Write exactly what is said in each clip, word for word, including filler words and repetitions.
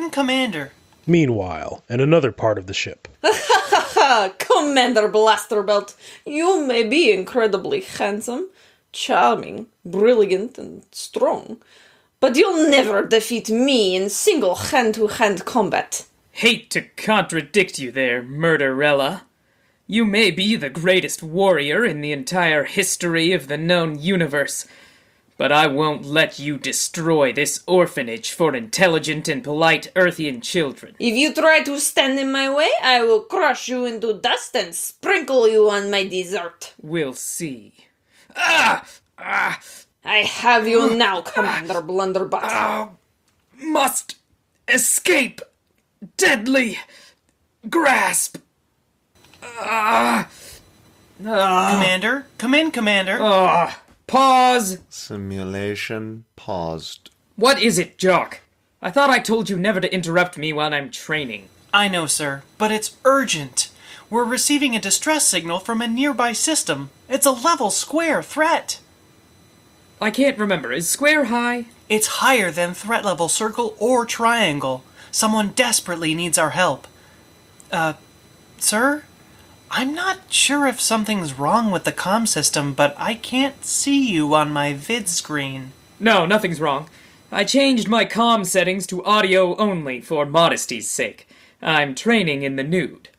in, Commander. Meanwhile, in another part of the ship. Ha! Commander Blasterbelt, you may be incredibly handsome, charming, brilliant, and strong, but you'll never defeat me in single hand-to-hand combat. Hate to contradict you there, Murderella. You may be the greatest warrior in the entire history of the known universe, but I won't let you destroy this orphanage for intelligent and polite Earthian children. If you try to stand in my way, I will crush you into dust and sprinkle you on my dessert. We'll see. Ah! Ah! I have you now, Commander Blunderbutt. Oh, must escape deadly grasp. Ah! Ah! Commander, come in, Commander. Ah! Pause! Simulation paused. What is it, Jock? I thought I told you never to interrupt me while I'm training. I know, sir, but it's urgent. We're receiving a distress signal from a nearby system. It's a level square threat. I can't remember. Is square high? It's higher than threat level circle or triangle. Someone desperately needs our help. Uh, sir? I'm not sure if something's wrong with the comm system, but I can't see you on my vid screen. No, nothing's wrong. I changed my comm settings to audio only for modesty's sake. I'm training in the nude.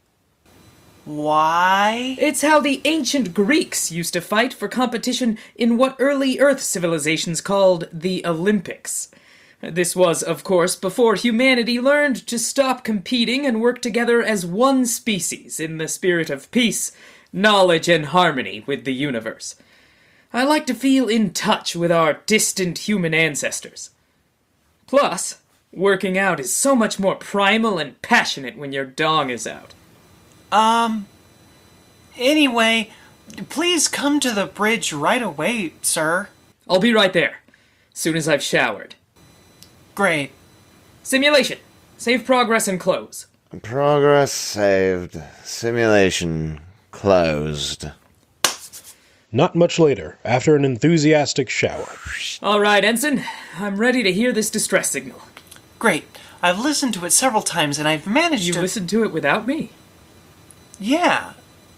Why? It's how the ancient Greeks used to fight for competition in what early Earth civilizations called the Olympics. This was, of course, before humanity learned to stop competing and work together as one species in the spirit of peace, knowledge, and harmony with the universe. I like to feel in touch with our distant human ancestors. Plus, working out is so much more primal and passionate when your dong is out. Um, anyway, please come to the bridge right away, sir. I'll be right there, soon as I've showered. Great. Simulation. Save progress and close. Progress saved. Simulation closed. Not much later, after an enthusiastic shower. All right, Ensign. I'm ready to hear this distress signal. Great. I've listened to it several times and I've managed You to... listened to it without me? Yeah.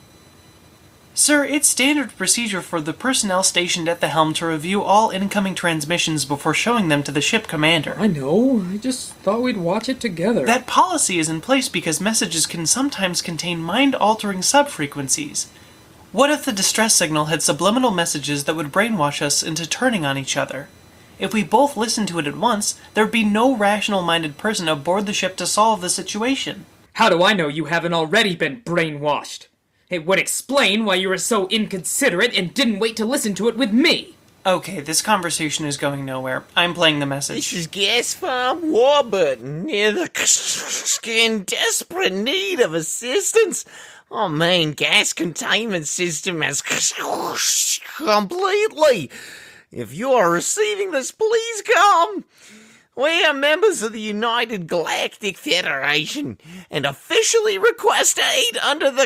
Sir, it's standard procedure for the personnel stationed at the helm to review all incoming transmissions before showing them to the ship commander. I know. I just thought we'd watch it together. That policy is in place because messages can sometimes contain mind-altering subfrequencies. What if the distress signal had subliminal messages that would brainwash us into turning on each other? If we both listened to it at once, there'd be no rational-minded person aboard the ship to solve the situation. How do I know you haven't already been brainwashed? It would explain why you were so inconsiderate and didn't wait to listen to it with me. Okay, this conversation is going nowhere. I'm playing the message. This is Gas Farm Warburton, near the in desperate need of assistance. Our main gas containment system has completely. If you are receiving this, please come. We are members of the United Galactic Federation and officially request aid under the...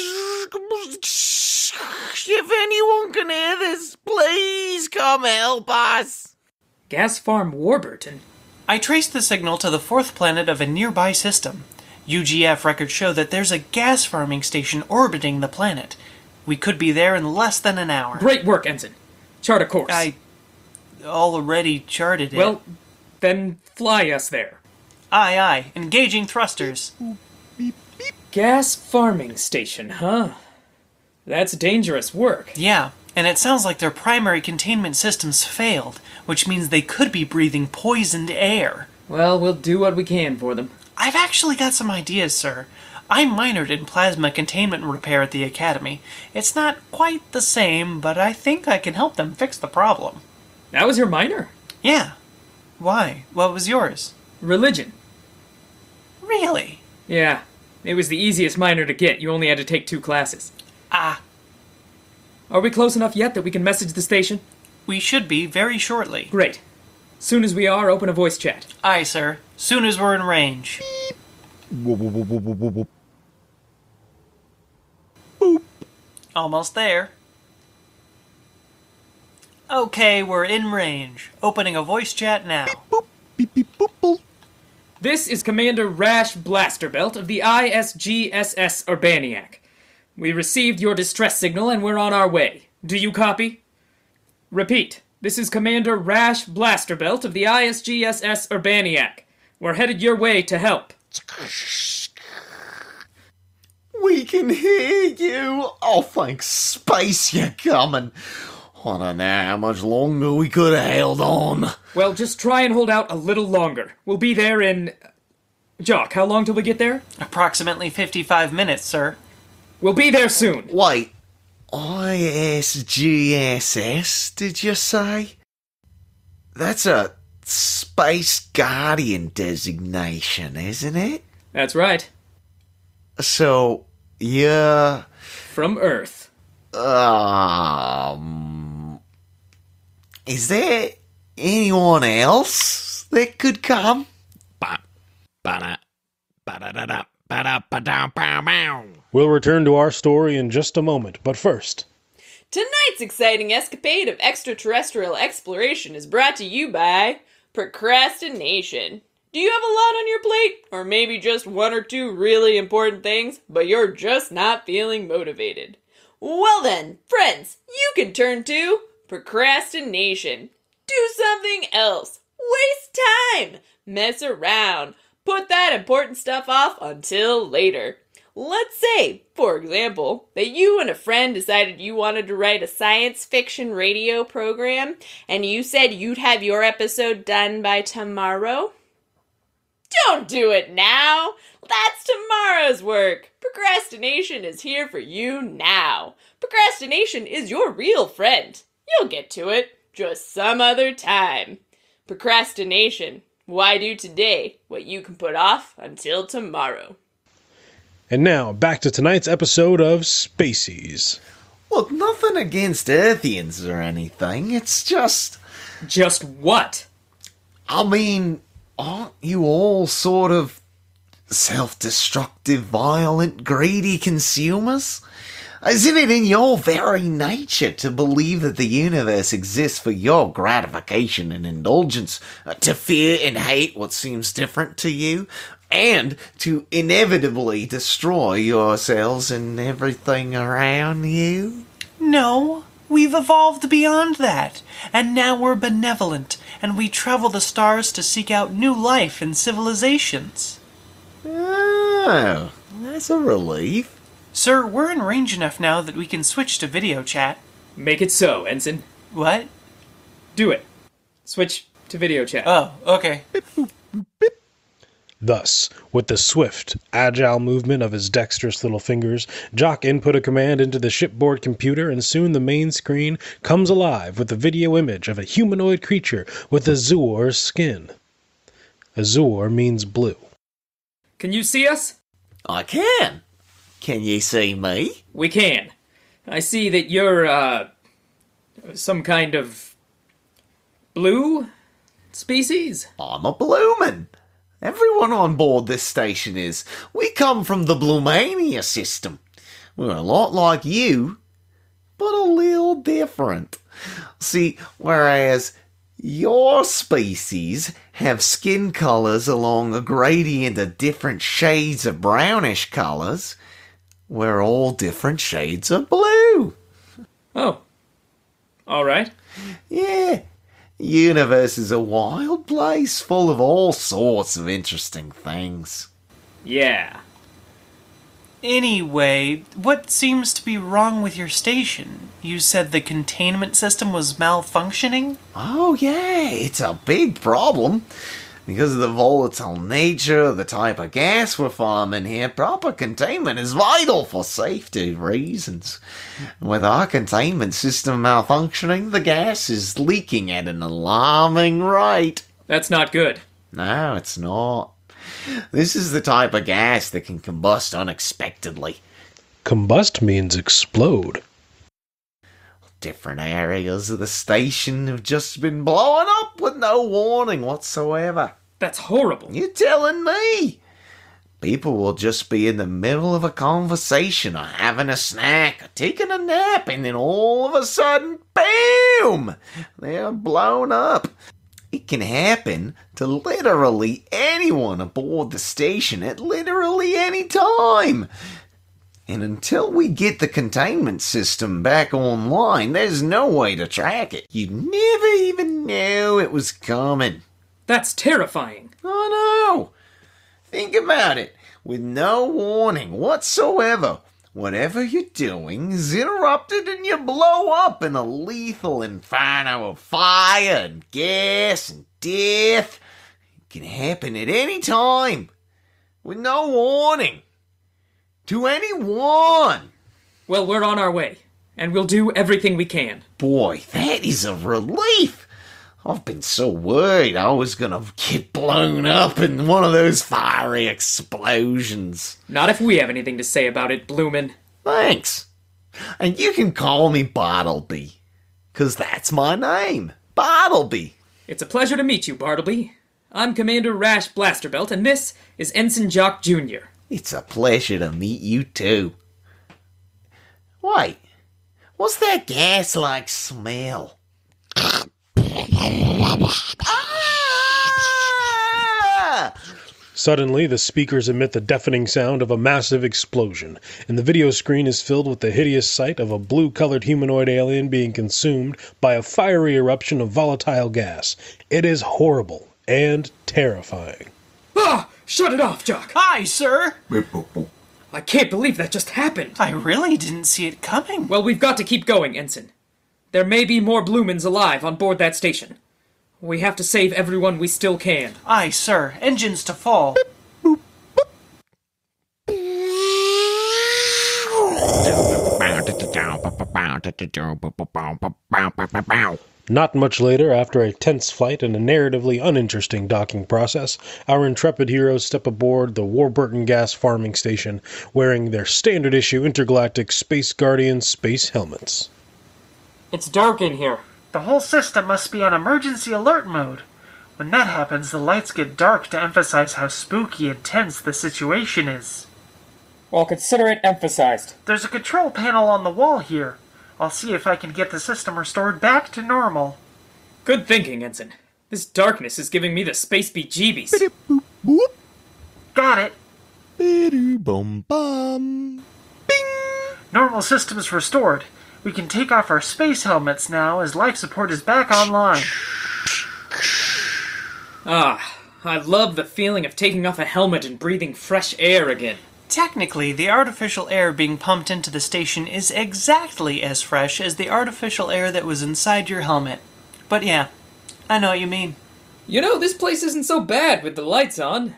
If anyone can hear this, please come help us. Gas Farm Warburton? I traced the signal to the fourth planet of a nearby system. U G F records show that there's a gas farming station orbiting the planet. We could be there in less than an hour. Great work, Ensign. Chart a course. I already charted it. Well, then fly us there. Aye, aye. Engaging thrusters. Gas farming station, huh? That's dangerous work. Yeah, and it sounds like their primary containment systems failed, which means they could be breathing poisoned air. Well, we'll do what we can for them. I've actually got some ideas, sir. I minored in plasma containment repair at the Academy. It's not quite the same, but I think I can help them fix the problem. That was your minor? Yeah. Why? What was yours? Religion. Really? Yeah. It was the easiest minor to get. You only had to take two classes. Ah. Are we close enough yet that we can message the station? We should be very shortly. Great. Soon as we are, open a voice chat. Aye, sir. Soon as we're in range. Boop. Almost there. Okay, we're in range. Opening a voice chat now. This is Commander Rash Blasterbelt of the I S G S S Urbaniak. We received your distress signal and we're on our way. Do you copy? Repeat. This is Commander Rash Blasterbelt of the I S G S S Urbaniak. We're headed your way to help. We can hear you. Oh, thanks, space, you're coming. I don't know how much longer we could have held on. Well, just try and hold out a little longer. We'll be there in... Jock, how long till we get there? Approximately fifty-five minutes, sir. We'll be there soon. Wait, I S G S S, did you say? That's a Space Guardian designation, isn't it? That's right. So, you're... From Earth. Um... Is there anyone else that could come? We'll return to our story in just a moment, but first... Tonight's exciting escapade of extraterrestrial exploration is brought to you by procrastination. Do you have a lot on your plate? Or maybe just one or two really important things, but you're just not feeling motivated? Well then, friends, you can turn to procrastination. Do something else. Waste time. Mess around. Put that important stuff off until later. Let's say, for example, that you and a friend decided you wanted to write a science fiction radio program, and you said you'd have your episode done by tomorrow. Don't do it now. That's tomorrow's work. Procrastination is here for you now. Procrastination is your real friend. You'll get to it just some other time. Procrastination. Why do today what you can put off until tomorrow? And now, back to tonight's episode of Spacies. Look, nothing against Earthians or anything, it's just... Just what? I mean, aren't you all sort of self-destructive, violent, greedy consumers? Isn't it in your very nature to believe that the universe exists for your gratification and indulgence, uh, to fear and hate what seems different to you, and to inevitably destroy yourselves and everything around you? No, we've evolved beyond that, and now we're benevolent, and we travel the stars to seek out new life and civilizations. Oh, that's a relief. Sir, we're in range enough now that we can switch to video chat. Make it so, Ensign. What? Do it. Switch to video chat. Oh, okay. Thus, with the swift, agile movement of his dexterous little fingers, Jock input a command into the shipboard computer, and soon the main screen comes alive with a video image of a humanoid creature with azure skin. Azure means blue. Can you see us? I can. Can you see me? We can. I see that you're, uh, some kind of blue species? I'm a Bloomin'. Everyone on board this station is. We come from the Blumania system. We're a lot like you, but a little different. See, whereas your species have skin colors along a gradient of different shades of brownish colors, we're all different shades of blue. Oh. All right. Yeah. Universe is a wild place full of all sorts of interesting things. Yeah. Anyway, what seems to be wrong with your station? You said the containment system was malfunctioning? Oh yeah, it's a big problem. Because of the volatile nature of the type of gas we're farming here, proper containment is vital for safety reasons. With our containment system malfunctioning, the gas is leaking at an alarming rate. That's not good. No, it's not. This is the type of gas that can combust unexpectedly. Combust means explode. Different areas of the station have just been blowing up with no warning whatsoever. That's horrible. You're telling me? People will just be in the middle of a conversation or having a snack or taking a nap, and then all of a sudden, boom! They're blown up. It it can happen to literally anyone aboard the station at literally any time. And until we get the containment system back online, there's no way to track it. You'd never even know it was coming. That's terrifying. I know. Think about it. With no warning whatsoever, whatever you're doing is interrupted and you blow up in a lethal inferno of fire and gas and death. It can happen at any time. With no warning. To anyone. Well, we're on our way, and we'll do everything we can. Boy, that is a relief. I've been so worried I was gonna get blown up in one of those fiery explosions. Not if we have anything to say about it, Bloomin'. Thanks. And you can call me Bartleby, 'cause that's my name, Bartleby. It's a pleasure to meet you, Bartleby. I'm Commander Rash Blasterbelt, and this is Ensign Jock Junior It's a pleasure to meet you too. Wait, what's that gas-like smell? Ah! Suddenly, the speakers emit the deafening sound of a massive explosion, and the video screen is filled with the hideous sight of a blue-colored humanoid alien being consumed by a fiery eruption of volatile gas. It is horrible and terrifying. Ah! Shut it off, Jock! Hi, sir! I can't believe that just happened! I really didn't see it coming. Well, we've got to keep going, Ensign. There may be more Bloomins alive on board that station. We have to save everyone we still can. Aye, sir. Engines to full. Not much later, after a tense flight and a narratively uninteresting docking process, our intrepid heroes step aboard the Warburton Gas Farming Station, wearing their standard-issue intergalactic Space Guardian space helmets. It's dark in here. The whole system must be on emergency alert mode. When that happens, the lights get dark to emphasize how spooky and tense the situation is. Well, consider it emphasized. There's a control panel on the wall here. I'll see if I can get the system restored back to normal. Good thinking, Ensign. This darkness is giving me the space bejeebies. Got it. Boom bum. Normal systems restored. We can take off our space helmets now as life support is back online. Ah, I love the feeling of taking off a helmet and breathing fresh air again. Technically, the artificial air being pumped into the station is exactly as fresh as the artificial air that was inside your helmet. But yeah, I know what you mean. You know, this place isn't so bad with the lights on.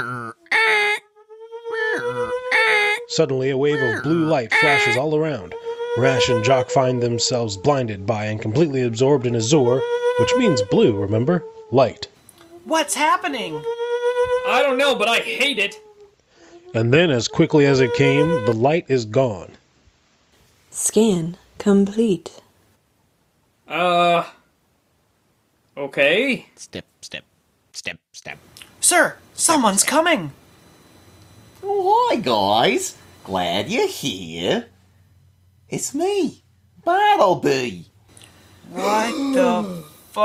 Suddenly, a wave of blue light flashes all around. Rash and Jock find themselves blinded by and completely absorbed in Azure, which means blue, remember? Light. What's happening? I don't know, but I hate it. And then, as quickly as it came, the light is gone. Scan complete. Uh... Okay. Step, step, step, step. Sir, someone's coming. Oh, hi guys. Glad you're here. It's me, Bartleby. What the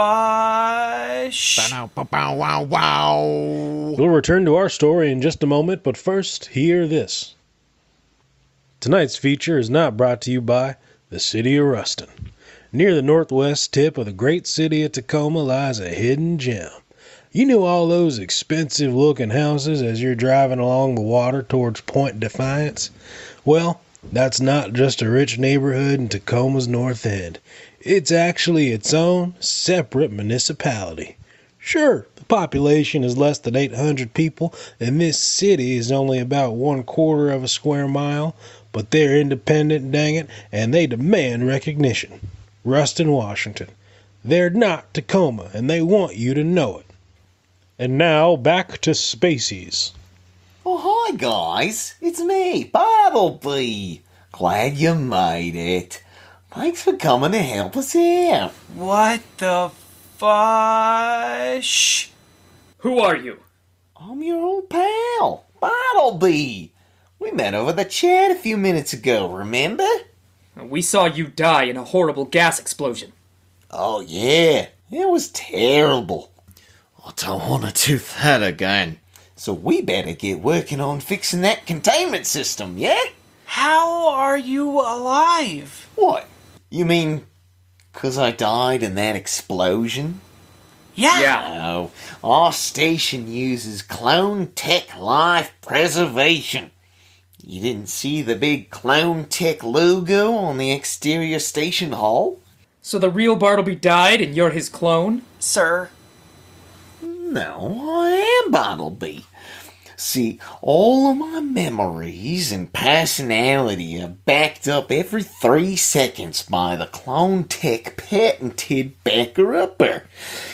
fush? Bow, bow, bow, wow, wow. We'll return to our story in just a moment, but first, hear this. Tonight's feature is not brought to you by the city of Ruston. Near the northwest tip of the great city of Tacoma lies a hidden gem. You know all those expensive-looking houses as you're driving along the water towards Point Defiance? Well, that's not just a rich neighborhood in Tacoma's north end. It's actually its own separate municipality. Sure, the population is less than eight hundred people, and this city is only about one quarter of a square mile, but they're independent, dang it, and they demand recognition. Ruston, Washington. They're not Tacoma, and they want you to know it. And now, back to Spacies. Oh, hi guys. It's me, Bartleby. Glad you made it. Thanks for coming to help us out. What the fush? Who are you? I'm your old pal, Bartleby. We met over the chat a few minutes ago, remember? We saw you die in a horrible gas explosion. Oh yeah, it was terrible. I don't want to do that again. So we better get working on fixing that containment system, yeah? How are you alive? What? You mean 'cause I died in that explosion? Yeah. Yeah. No, our station uses Clone Tech Life Preservation. You didn't see the big Clone Tech logo on the exterior station hull? So the real Bartleby died and you're his clone? Sir. No, I am Bartleby. See, all of my memories and personality are backed up every three seconds by the Clone Tech patented backer-upper,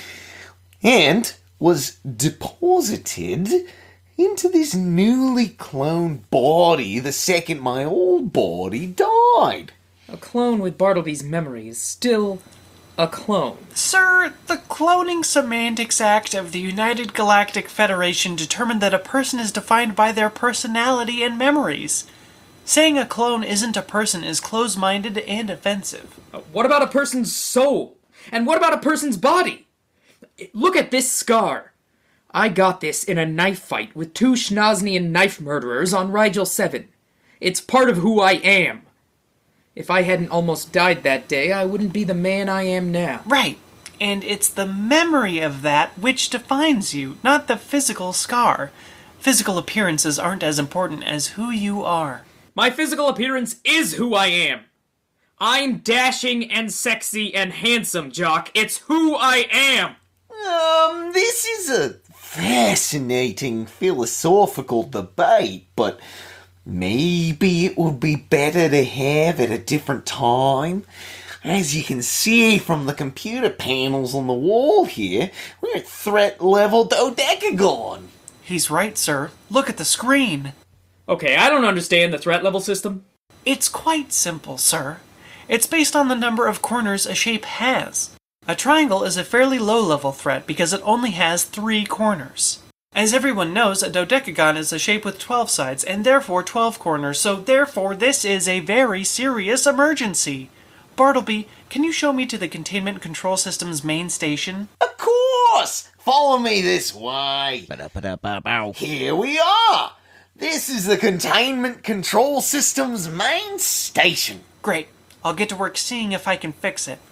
and was deposited into this newly cloned body the second my old body died. A clone with Bartleby's memory is still a clone. Sir, the Cloning Semantics Act of the United Galactic Federation determined that a person is defined by their personality and memories. Saying a clone isn't a person is close-minded and offensive. Uh, What about a person's soul? And what about a person's body? Look at this scar. I got this in a knife fight with two Schnoznian knife murderers on Rigel seven. It's part of who I am. If I hadn't almost died that day, I wouldn't be the man I am now. Right. And it's the memory of that which defines you, not the physical scar. Physical appearances aren't as important as who you are. My physical appearance is who I am. I'm dashing and sexy and handsome, Jock. It's who I am. Um, this is a fascinating philosophical debate, but maybe it would be better to have at a different time. As you can see from the computer panels on the wall here, we're at threat level dodecagon. He's right, sir. Look at the screen. Okay, I don't understand the threat level system. It's quite simple, sir. It's based on the number of corners a shape has. A triangle is a fairly low-level threat because it only has three corners. As everyone knows, a dodecagon is a shape with twelve sides, and therefore twelve corners, so therefore this is a very serious emergency. Bartleby, can you show me to the Containment Control System's main station? Of course! Follow me this way. Ba-da-ba-da-ba-bow. Here we are. This is the Containment Control System's main station. Great. I'll get to work seeing if I can fix it.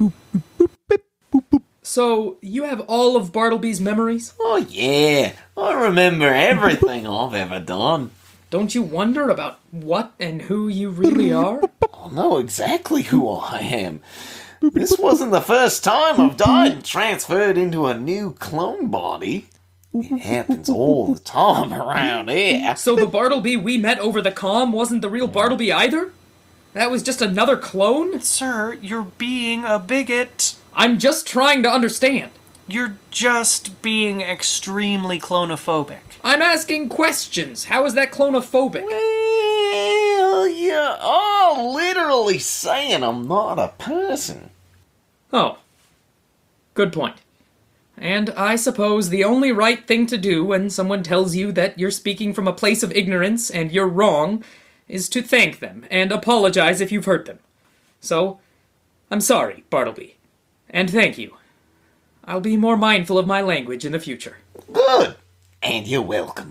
So, you have all of Bartleby's memories? Oh yeah, I remember everything I've ever done. Don't you wonder about what and who you really are? I know exactly who I am. This wasn't the first time I've died and transferred into a new clone body. It happens all the time around here. So the Bartleby we met over the comm wasn't the real Bartleby either? That was just another clone? Sir, you're being a bigot. I'm just trying to understand. You're just being extremely clonophobic. I'm asking questions. How is that clonophobic? Well, you're all literally saying I'm not a person. Oh. Good point. And I suppose the only right thing to do when someone tells you that you're speaking from a place of ignorance and you're wrong is to thank them and apologize if you've hurt them. So, I'm sorry, Bartleby. And thank you. I'll be more mindful of my language in the future. Good. And you're welcome.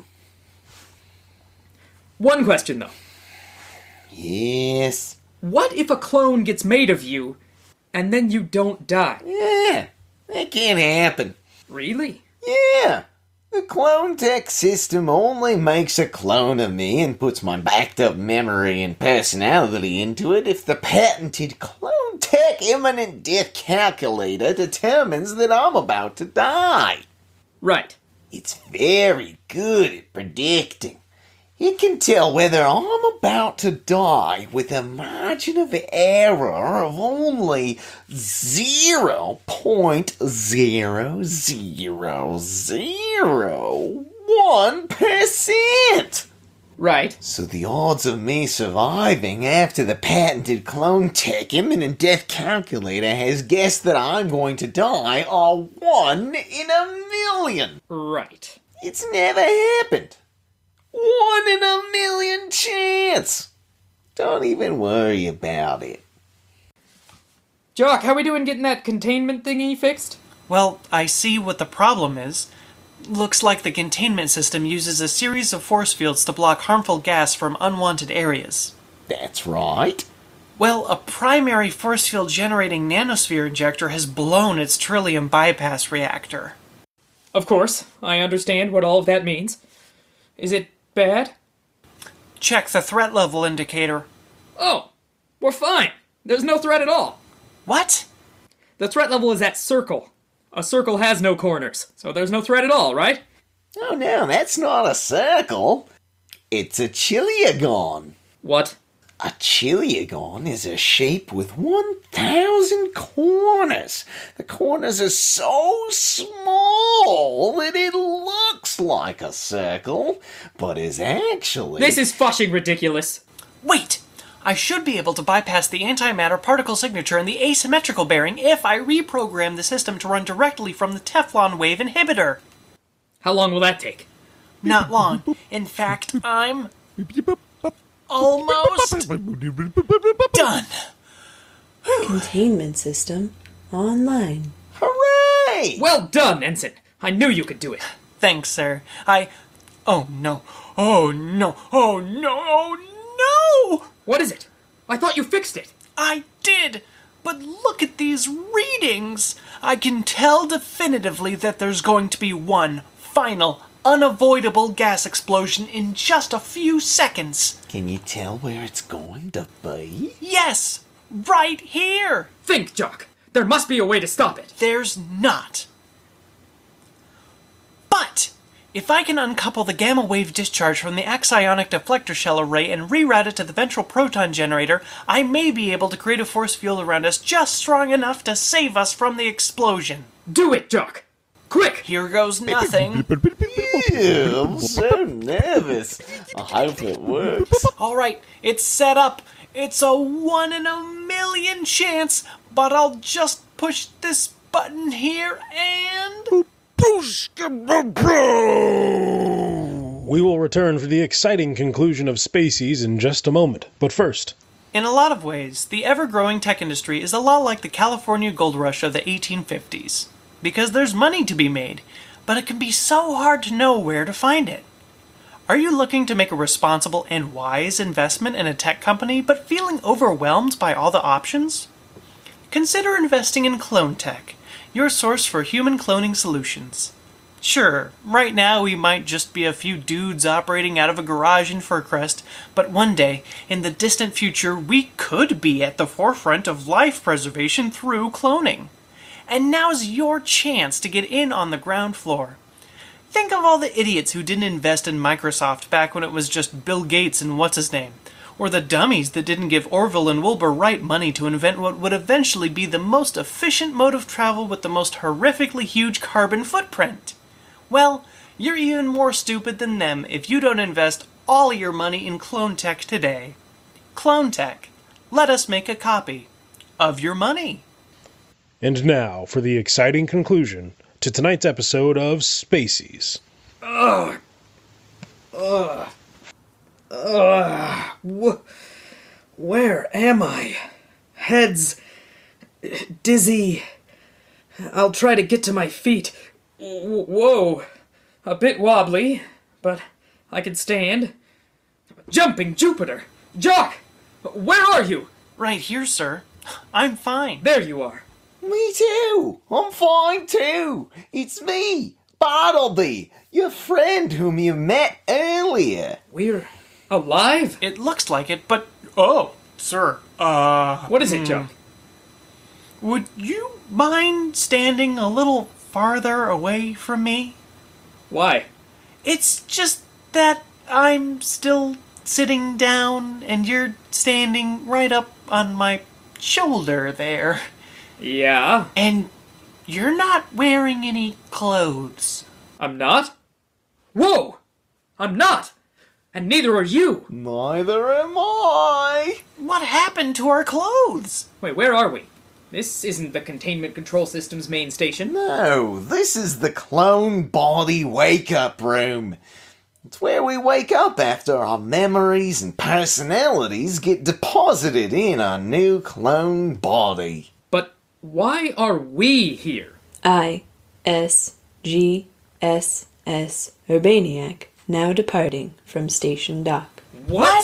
One question, though. Yes. What if a clone gets made of you, and then you don't die? Yeah, that can happen. Really? Yeah. The clone tech system only makes a clone of me and puts my backed up memory and personality into it if the patented clone tech imminent death calculator determines that I'm about to die. Right. It's very good at predicting. It can tell whether I'm about to die with a margin of error of only zero point zero zero zero one percent. Right. So the odds of me surviving after the patented clone tech imminent death calculator has guessed that I'm going to die are one in a million. Right. It's never happened. One in a million chance. Don't even worry about it. Jock, how we doing getting that containment thingy fixed? Well, I see what the problem is. Looks like the containment system uses a series of force fields to block harmful gas from unwanted areas. That's right. Well, a primary force field generating nanosphere injector has blown its Trillium bypass reactor. Of course, I understand what all of that means. Is it bad? Check the threat level indicator. Oh, we're fine. There's no threat at all. What? The threat level is at circle. A circle has no corners, so there's no threat at all, right? Oh no, that's not a circle. It's a chiliagon. What? A chiliagon is a shape with one thousand corners. The corners are so small that it looks like a circle, but is actually... This is fucking ridiculous. Wait! I should be able to bypass the antimatter particle signature and the asymmetrical bearing if I reprogram the system to run directly from the Teflon wave inhibitor. How long will that take? Not long. In fact, I'm... almost... done. Containment system online. Hooray! Well done, Ensign. I knew you could do it. Thanks, sir. I... Oh, no. Oh, no. Oh, no. Oh, no! What is it? I thought you fixed it. I did, but look at these readings. I can tell definitively that there's going to be one final, unavoidable gas explosion in just a few seconds. Can you tell where it's going to be? Yes, right here. Think, Jock. There must be a way to stop it. There's not. But if I can uncouple the gamma wave discharge from the axionic deflector shell array and reroute it to the ventral proton generator, I may be able to create a force field around us just strong enough to save us from the explosion. Do it, Jock. Quick! Here goes nothing. Ew, I'm so nervous. I hope it works. All right, it's set up. It's a one in a million chance, but I'll just push this button here and... We will return for the exciting conclusion of Spacies in just a moment. But first, In a lot of ways, the ever-growing tech industry is a lot like the California gold rush of the eighteen fifties. Because there's money to be made, but it can be so hard to know where to find it. Are you looking to make a responsible and wise investment in a tech company, but feeling overwhelmed by all the options? Consider investing in Clone Tech, your source for human cloning solutions. Sure, right now we might just be a few dudes operating out of a garage in Furcrest, but one day, in the distant future, we could be at the forefront of life preservation through cloning. And now's your chance to get in on the ground floor. Think of all the idiots who didn't invest in Microsoft back when it was just Bill Gates and what's-his-name. Or the dummies that didn't give Orville and Wilbur Wright money to invent what would eventually be the most efficient mode of travel with the most horrifically huge carbon footprint. Well, you're even more stupid than them if you don't invest all your money in Clone Tech today. Clone Tech. Let us make a copy of your money. and now for the exciting conclusion to tonight's episode of Spacies. Ugh. Ugh. Ugh. Wh- where am I? Head's dizzy. I'll try to get to my feet. W- whoa. A bit wobbly, but I can stand. Jumping Jupiter! Jock! Where are you? Right here, sir. I'm fine. There you are. Me too. I'm fine too. It's me, Bartleby, your friend whom you met earlier. We're alive? It looks like it, but... Oh, sir. Uh... What is it, Jock? Would you mind standing a little farther away from me? Why? It's just that I'm still sitting down and you're standing right up on my shoulder there. Yeah? And you're not wearing any clothes. I'm not? Whoa! I'm not! And neither are you! Neither am I. What happened to our clothes? Wait, where are we? This isn't the containment control system's main station. No, this is the clone body wake-up room. It's where we wake up after our memories and personalities get deposited in our new clone body. But why are we here? I S G S S Urbaniac, now departing from Station Dock. What?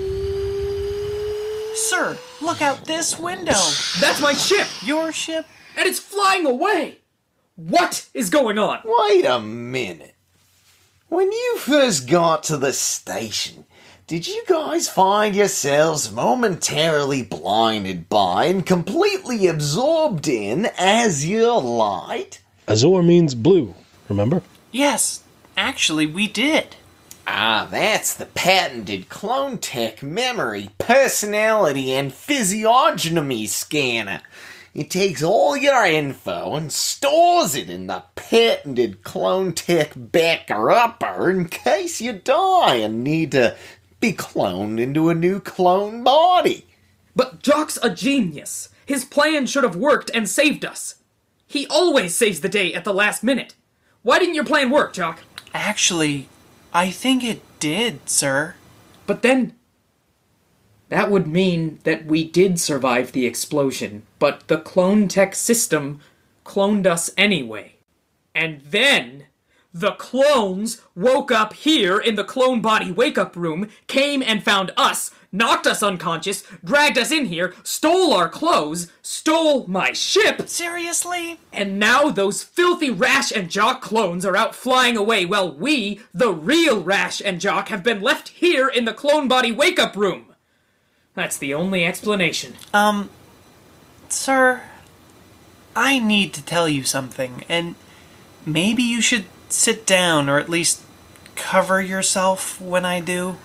Sir, look out this window. That's my ship! Your ship? And it's flying away! What is going on? Wait a minute. When you first got to the station, did you guys find yourselves momentarily blinded by and completely absorbed in Azure light? Azure means blue, remember? Yes, actually, we did. Ah, that's the patented Clone Tech memory, personality, and physiognomy scanner. It takes all your info and stores it in the patented Clone Tech backer-upper in case you die and need to be cloned into a new clone body. But Jock's a genius. His plan should have worked and saved us. He always saves the day at the last minute. Why didn't your plan work, Jock? Actually, I think it did, sir. But then... that would mean that we did survive the explosion, but the clone tech system cloned us anyway. And then... the clones woke up here in the clone body wake-up room, came and found us, knocked us unconscious, dragged us in here, stole our clothes, stole my ship, Seriously? and now those filthy Rash and Jock clones are out flying away while we, the real Rash and Jock, have been left here in the clone body wake-up room. That's the only explanation. Um, sir, I need to tell you something, and maybe you should sit down or at least cover yourself when I do.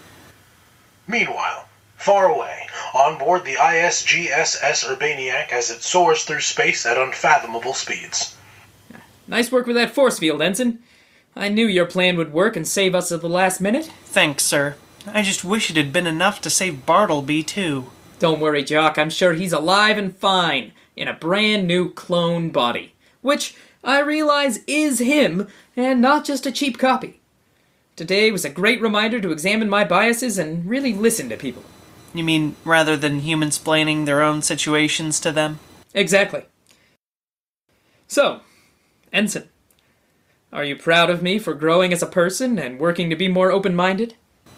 Meanwhile, far away, on board the I S G S S Urbaniac as it soars through space at unfathomable speeds. Nice work with that force field, Ensign. I knew your plan would work and save us at the last minute. Thanks, sir. I just wish it had been enough to save Bartleby, too. Don't worry, Jock. I'm sure he's alive and fine in a brand new clone body. Which, I realize, is him, and not just a cheap copy. Today was a great reminder to examine my biases and really listen to people. You mean rather than human-splaining their own situations to them? Exactly. So, Ensign, are you proud of me for growing as a person and working to be more open-minded?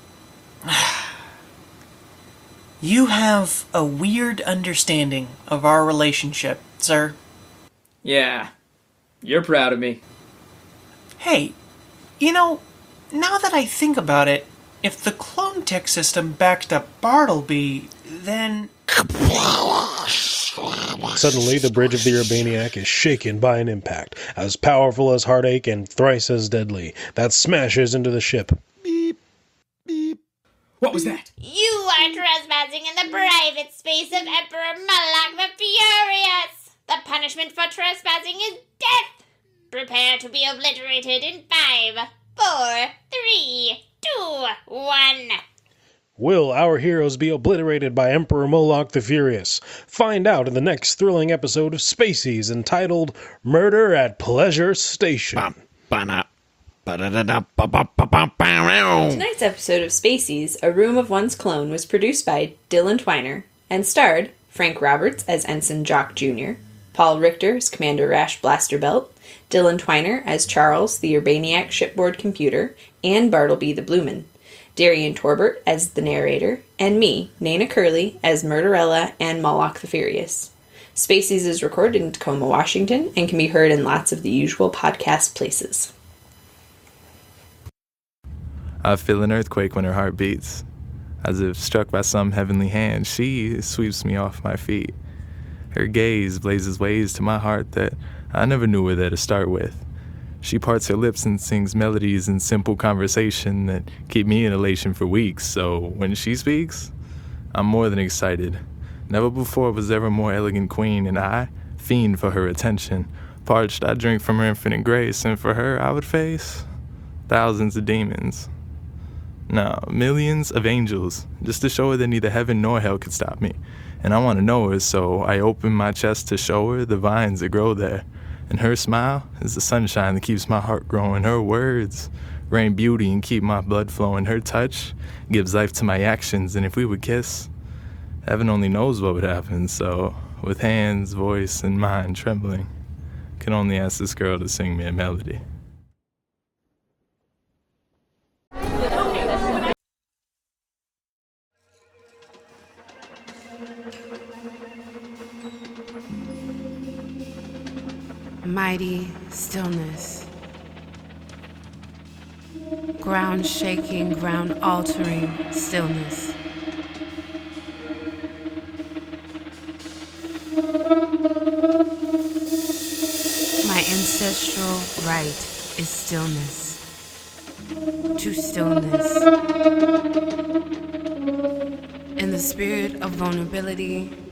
You have a weird understanding of our relationship, sir. Yeah, you're proud of me. Hey, you know, now that I think about it, if the clone tech system backed up Bartleby, then... Suddenly, the bridge of the Urbaniac is shaken by an impact, as powerful as heartache and thrice as deadly, that smashes into the ship. Beep, beep. What was that? You are trespassing in the private space of Emperor Malak the Furious. The punishment for trespassing is death. Prepare to be obliterated in five, four, three, two, one. Will our heroes be obliterated by Emperor Moloch the Furious? Find out in the next thrilling episode of Spacies entitled Murder at Pleasure Station. Bum, ba-da, ba-da-da-da, ba-ba-ba-ba-ba-row. Tonight's episode of Spacies, A Room of One's Clone, was produced by Dylan Twiner and starred Frank Roberts as Ensign Jock Junior, Paul Richter as Commander Rash Blasterbelt, Dylan Twiner as Charles the Urbaniac shipboard computer, and Bartleby the Blueman, Darian Torbert as the narrator, and me, Nana Curley, as Murderella and Moloch the Furious. Spacies is recorded in Tacoma, Washington, and can be heard in lots of the usual podcast places. I feel an earthquake when her heart beats. As if struck by some heavenly hand, she sweeps me off my feet. Her gaze blazes ways to my heart that I never knew where to start with. She parts her lips and sings melodies in simple conversation that keep me in elation for weeks, so when she speaks, I'm more than excited. Never before was there a more elegant queen, and I fiend for her attention. Parched, I drink from her infinite grace, and for her I would face thousands of demons. No, millions of angels, just to show her that neither heaven nor hell could stop me. And I want to know her, so I open my chest to show her the vines that grow there. And her smile is the sunshine that keeps my heart growing. Her words rain beauty and keep my blood flowing. Her touch gives life to my actions, and if we would kiss, heaven only knows what would happen. So, with hands, voice, and mind trembling, Can only ask this girl to sing me a melody. Mighty stillness. Ground shaking, ground altering stillness. My ancestral right is stillness. To stillness. In the spirit of vulnerability,